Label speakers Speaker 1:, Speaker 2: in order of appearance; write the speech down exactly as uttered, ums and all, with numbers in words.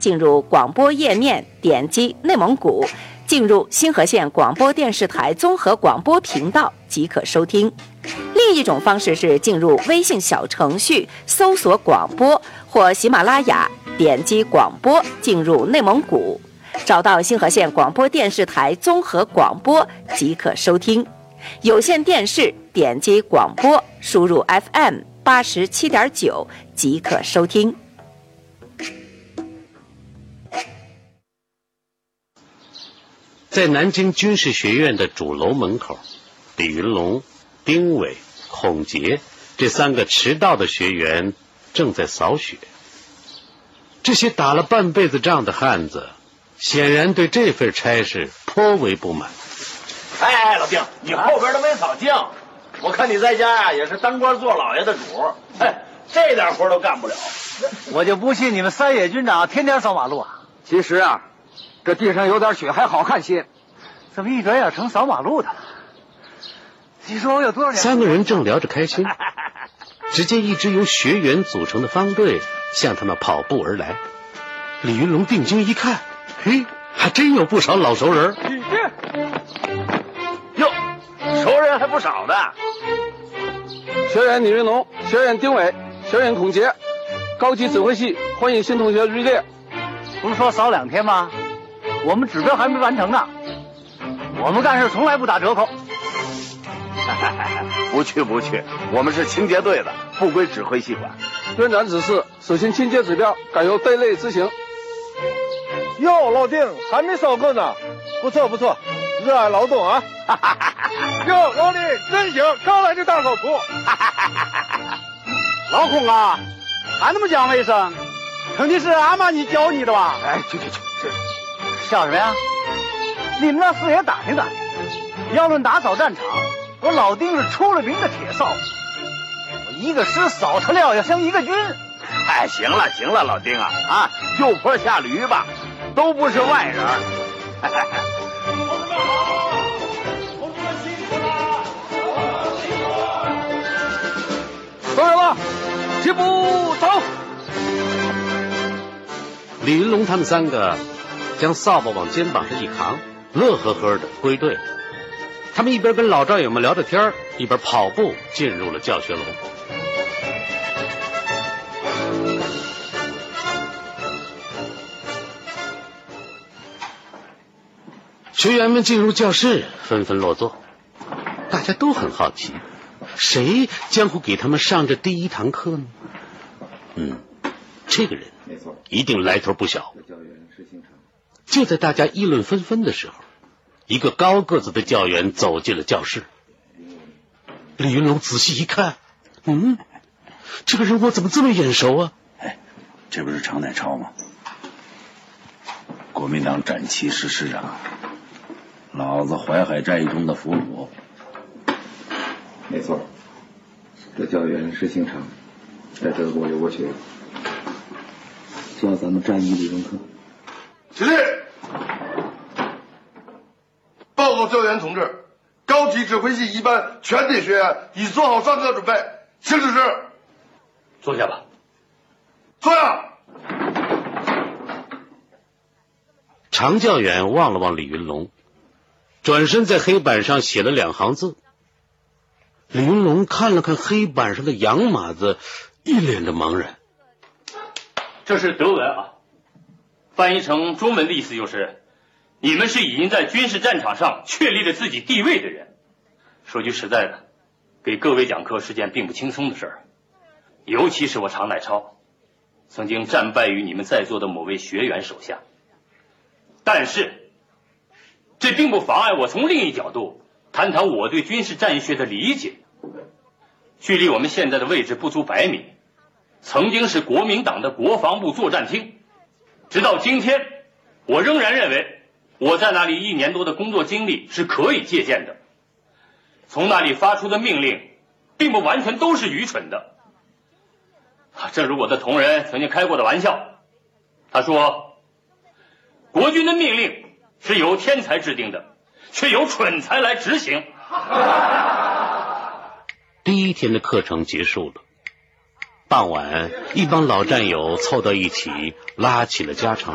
Speaker 1: 进入广播页面，点击内蒙古，进入新河县广播电视台综合广播频道即可收听。另一种方式是进入微信小程序，搜索广播或喜马拉雅，点击广播进入内蒙古，找到新河县广播电视台综合广播即可收听。有线电视点击广播，输入 F M 八十七点九即可收听。
Speaker 2: 在南京军事学院的主楼门口，李云龙、丁伟、孔杰这三个迟到的学员正在扫雪。这些打了半辈子仗的汉子显然对这份差事颇为不满。
Speaker 3: 哎，老丁，你后边都没扫净，我看你在家呀、啊、也是当官做老爷的主，哎，这点活都干不了。
Speaker 4: 我就不信你们三野军长天天扫马路啊！
Speaker 5: 其实啊，这地上有点雪还好看些，
Speaker 4: 怎么一转眼成扫马路的了？你说我有多少年？
Speaker 2: 三个人正聊着开心，只见一支由学员组成的方队向他们跑步而来。李云龙定睛一看，嘿，还真有不少老熟人。
Speaker 3: 哟，熟人还不少的。
Speaker 6: 学员李云龙，学员丁伟，学员孔杰，高级指挥系欢迎新同学入列。
Speaker 4: 不是说扫两天吗？我们指标还没完成呢。我们干事从来不打折扣。
Speaker 3: 不去不去，我们是清洁队的，不归指挥系管。
Speaker 6: 院长指示，实行清洁指标，改由队内执行。
Speaker 7: 哟，老丁还没扫够呢，不错不错，热爱劳动啊！哟，老李真行，刚来就大扫除。
Speaker 4: 老孔啊，还那么讲卫生，肯定是阿玛尼教你的吧？
Speaker 5: 哎，去去去，
Speaker 4: 笑什么呀？你们让四爷打听打听。要论打扫战场，我老丁是出了名的铁扫，我一个师扫出料要像一个军。
Speaker 3: 哎，行了行了，老丁啊啊，就坡下驴吧，都不是外人。同志们好，同志们辛苦了，辛苦了。
Speaker 6: 都有了，齐步走。
Speaker 2: 李云龙他们三个将扫把往肩膀上一扛，乐呵呵的归队。他们一边跟老战友们聊着天，一边跑步进入了教学楼。学员们进入教室，纷纷落座。大家都很好奇，谁将会给他们上这第一堂课呢？嗯，这个人一定来头不小。就在大家议论纷纷的时候，一个高个子的教员走进了教室。李云龙仔细一看，嗯，这个人我怎么这么眼熟啊？
Speaker 8: 哎，这不是常乃超吗？国民党战旗师师长，老子淮海战役中的俘虏。
Speaker 9: 没错，这教员是姓常，在德国留过学，教咱们战役理论课。
Speaker 7: 起立！报告教员同志，高级指挥系一班全体学员已做好上课准备，请指示。
Speaker 3: 坐下吧。
Speaker 7: 坐下。
Speaker 2: 常教员望了望李云龙，转身在黑板上写了两行字。李云龙看了看黑板上的洋码字，一脸的茫然。
Speaker 10: 这是德文啊，翻译成中文的意思就是，你们是已经在军事战场上确立了自己地位的人。说句实在的，给各位讲课是件并不轻松的事儿，尤其是我常乃超，曾经战败于你们在座的某位学员手下。但是，这并不妨碍我从另一角度谈谈我对军事战学的理解。距离我们现在的位置不足百米，曾经是国民党的国防部作战厅。直到今天，我仍然认为我在那里一年多的工作经历是可以借鉴的。从那里发出的命令并不完全都是愚蠢的。正如我的同仁曾经开过的玩笑，他说，国军的命令是由天才制定的，却由蠢才来执行。
Speaker 2: 第一天的课程结束了，傍晚，一帮老战友凑到一起，拉起了家常。